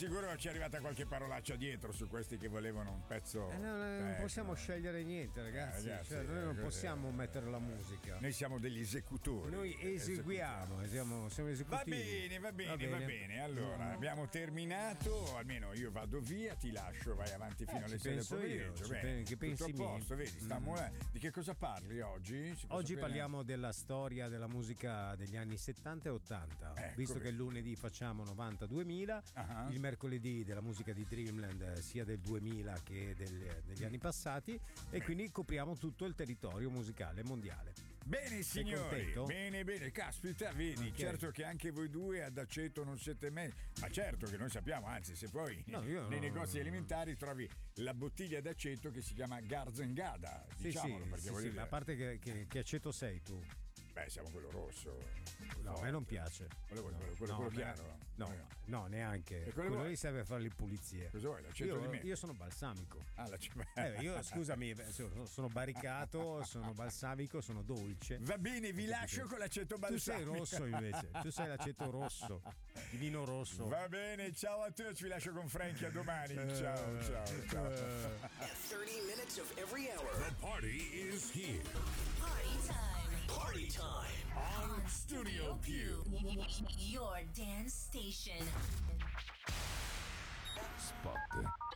sicuro ci è arrivata qualche parolaccia dietro su questi che volevano un pezzo. Non possiamo scegliere niente, ragazzi. Cioè, noi non possiamo mettere la musica. Noi siamo degli esecutori. Noi eseguiamo, siamo esecutivi. Va bene. Allora, abbiamo terminato. Almeno io vado via, ti lascio, vai avanti fino alle 6 del pomeriggio. Che pensi tutto a posto, vedi? Di che cosa parli oggi? Oggi parliamo della storia della musica degli anni 70 e 80. Visto che il lunedì facciamo 90-2000, il mercoledì della musica di Dreamland sia del 2000 che degli anni passati, e quindi copriamo tutto il territorio musicale mondiale. Bene signori, bene, caspita, vedi, certo che anche voi due ad aceto non siete meglio, ma certo che noi sappiamo, anzi se poi nei negozi alimentari trovi la bottiglia d'aceto che si chiama Garzengada, diciamolo, perché voglio dire. Ma a parte che aceto sei tu? Beh, siamo quello rosso. No, a me non piace. Quello piano. No, neanche. Quello lì serve a fare le pulizie. Cosa vuoi? L'aceto di me? Io sono balsamico. Io scusami, sono baricato, sono balsamico, sono dolce. Va bene, vi lascio con l'aceto balsamico. Tu sei rosso invece. Tu sei l'aceto rosso. Il vino rosso. Va bene, ciao a tutti, vi lascio con Frankie, a domani. Ciao. 30 minutes of every hour. The party is here. Party time on Studio Q. Your dance station. Spot.